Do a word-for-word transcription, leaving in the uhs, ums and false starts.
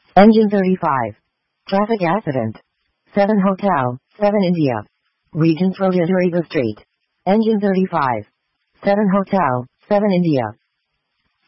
Engine thirty-five. Traffic accident. seven Hotel, seven India. Regents Road, River Street. Engine thirty-five. seven Hotel, seven India.